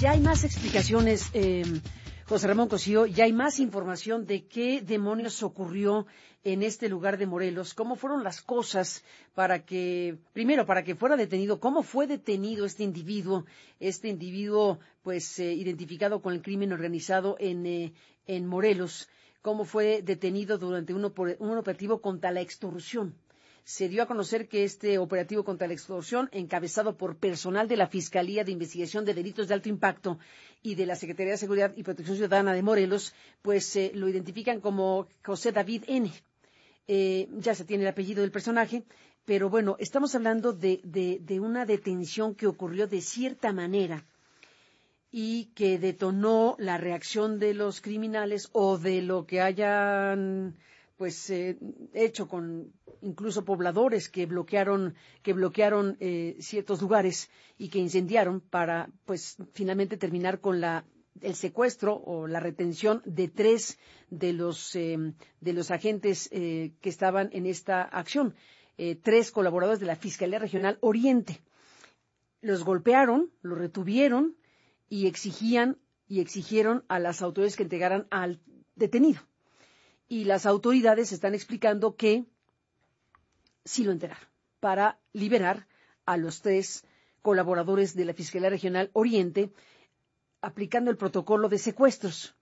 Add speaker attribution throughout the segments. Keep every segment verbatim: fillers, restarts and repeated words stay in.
Speaker 1: ya hay más explicaciones, eh, José Ramón Cosío, ya hay más información de qué demonios ocurrió en este lugar de Morelos, cómo fueron las cosas para que, primero, para que fuera detenido, cómo fue detenido este individuo, este individuo, pues, eh, identificado con el crimen organizado en, eh, en Morelos, cómo fue detenido durante un, un operativo contra la extorsión. Se dio a conocer que este operativo contra la extorsión, encabezado por personal de la Fiscalía de Investigación de Delitos de Alto Impacto y de la Secretaría de Seguridad y Protección Ciudadana de Morelos, pues eh, lo identifican como José David N. Eh, ya se tiene el apellido del personaje, pero bueno, estamos hablando de, de, de una detención que ocurrió de cierta manera y que detonó la reacción de los criminales o de lo que hayan pues eh, hecho con incluso pobladores que bloquearon que bloquearon eh, ciertos lugares y que incendiaron para pues finalmente terminar con la el secuestro o la retención de tres de los eh, de los agentes eh, que estaban en esta acción, eh, tres colaboradores de la Fiscalía Regional Oriente. Los golpearon, los retuvieron y exigían y exigieron a las autoridades que entregaran al detenido. Y las autoridades están explicando que sí lo entregaron para liberar a los tres colaboradores de la Fiscalía Regional Oriente, aplicando el protocolo de secuestros.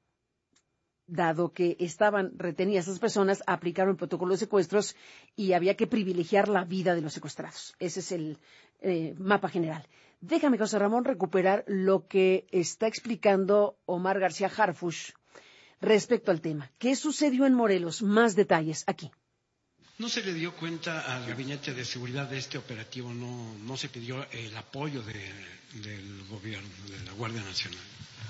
Speaker 1: Dado que estaban retenidas esas personas, aplicaron el protocolo de secuestros y había que privilegiar la vida de los secuestrados. Ese es el eh, mapa general. Déjame, José Ramón, recuperar lo que está explicando Omar García Harfuch respecto al tema. ¿Qué sucedió en Morelos? Más detalles aquí.
Speaker 2: ¿No se le dio cuenta al Gabinete de Seguridad de este operativo? ¿No, no se pidió el apoyo de, del gobierno, de la Guardia Nacional?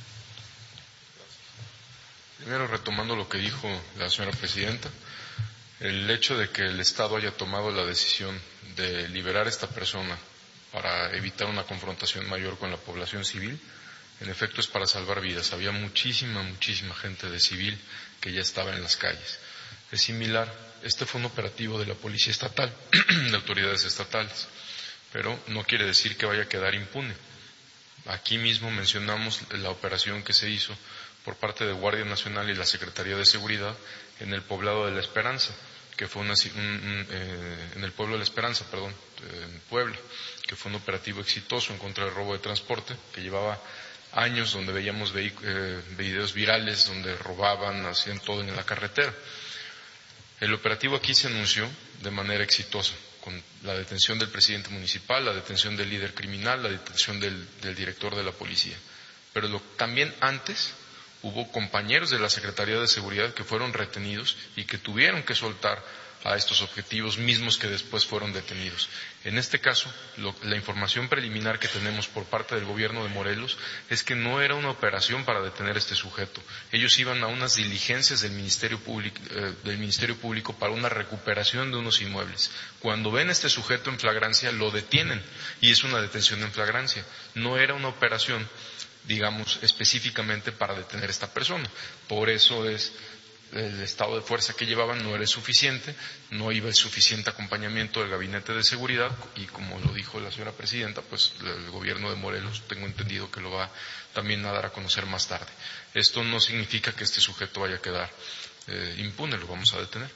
Speaker 3: Primero, retomando lo que dijo la señora presidenta, el hecho de que el Estado haya tomado la decisión de liberar a esta persona para evitar una confrontación mayor con la población civil, en efecto es para salvar vidas. Había muchísima, muchísima gente de civil que ya estaba en las calles. Es similar, este fue un operativo de la Policía Estatal, de autoridades estatales, pero no quiere decir que vaya a quedar impune. Aquí mismo mencionamos la operación que se hizo por parte de Guardia Nacional y la Secretaría de Seguridad en el poblado de La Esperanza, que fue una, un, un, eh, en el pueblo de La Esperanza, perdón, en Puebla, que fue un operativo exitoso en contra del robo de transporte, que llevaba años, donde veíamos eh, videos virales donde robaban, hacían todo en la carretera. El operativo aquí se anunció de manera exitosa, con la detención del presidente municipal, la detención del líder criminal, la detención del, del director de la policía. Pero lo, también antes hubo compañeros de la Secretaría de Seguridad que fueron retenidos y que tuvieron que soltar a estos objetivos mismos que después fueron detenidos. En este caso, lo, la información preliminar que tenemos por parte del gobierno de Morelos es que no era una operación para detener a este sujeto. Ellos iban a unas diligencias del Ministerio Público, eh, del Ministerio Público para una recuperación de unos inmuebles. Cuando ven a este sujeto en flagrancia, lo detienen y es una detención en flagrancia. No era una operación, digamos, específicamente para detener a esta persona. Por eso es el estado de fuerza que llevaban no era suficiente, no iba el suficiente acompañamiento del Gabinete de Seguridad y, como lo dijo la señora presidenta, pues el gobierno de Morelos tengo entendido que lo va también a dar a conocer más tarde. Esto no significa que este sujeto vaya a quedar eh, impune, lo vamos a detener.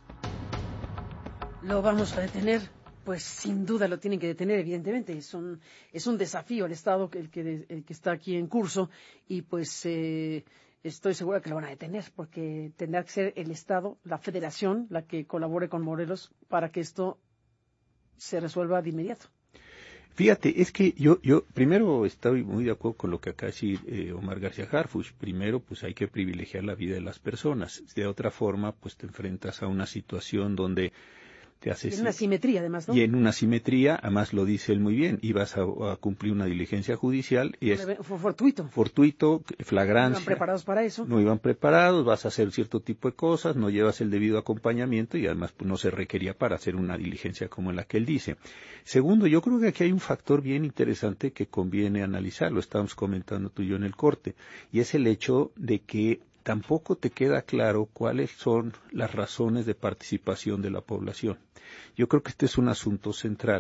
Speaker 1: Lo vamos a detener, pues sin duda lo tienen que detener, evidentemente. Es un, es un desafío al Estado el que, el que está aquí en curso y pues eh, estoy segura que lo van a detener, porque tendrá que ser el Estado, la Federación, la que colabore con Morelos para que esto se resuelva de inmediato.
Speaker 4: Fíjate, es que yo, yo primero estoy muy de acuerdo con lo que acá dice eh, Omar García Harfuch. Primero, pues hay que privilegiar la vida de las personas. De otra forma, pues te enfrentas a una situación donde te haces...
Speaker 1: En una simetría, además, ¿no?
Speaker 4: Y en una simetría, además lo dice él muy bien, ibas a, a cumplir una diligencia judicial y es...
Speaker 1: Fue fortuito.
Speaker 4: Fortuito, flagrancia.
Speaker 1: No iban preparados para eso.
Speaker 4: No iban preparados, vas a hacer cierto tipo de cosas, no llevas el debido acompañamiento y además pues, no se requería para hacer una diligencia como la que él dice. Segundo, yo creo que aquí hay un factor bien interesante que conviene analizar, lo estábamos comentando tú y yo en el corte, y es el hecho de que tampoco te queda claro cuáles son las razones de participación de la población. Yo creo que este es un asunto central,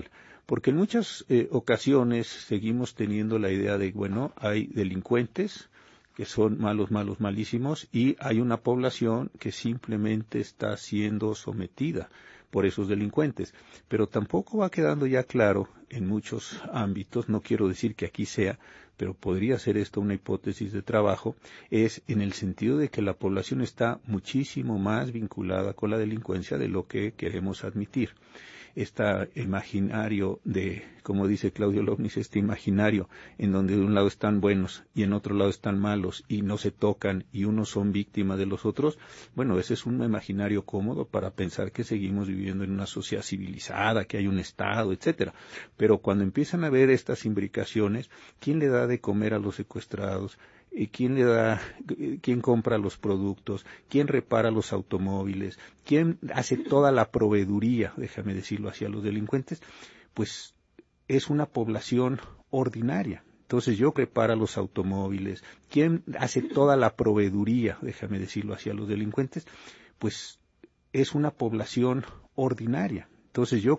Speaker 4: Porque en muchas eh, ocasiones seguimos teniendo la idea de, bueno, hay delincuentes que son malos, malos, malísimos, y hay una población que simplemente está siendo sometida por esos delincuentes. Pero tampoco va quedando ya claro en muchos ámbitos, no quiero decir que aquí sea, pero podría ser esto una hipótesis de trabajo, es en el sentido de que la población está muchísimo más vinculada con la delincuencia de lo que queremos admitir. Este imaginario de, como dice Claudio Lovnis, este imaginario en donde de un lado están buenos y en otro lado están malos y no se tocan y unos son víctimas de los otros, bueno, ese es un imaginario cómodo para pensar que seguimos viviendo en una sociedad civilizada, que hay un Estado, etcétera. Pero cuando empiezan a ver estas imbricaciones, ¿quién le da de comer a los secuestrados? ¿Quién le da, quién compra los productos? ¿Quién repara los automóviles? ¿Quién hace toda la proveeduría, déjame decirlo así, a los delincuentes? Pues es una población ordinaria. Entonces yo repara los automóviles. ¿Quién hace toda la proveeduría, déjame decirlo así, a los delincuentes? Pues es una población ordinaria. Entonces yo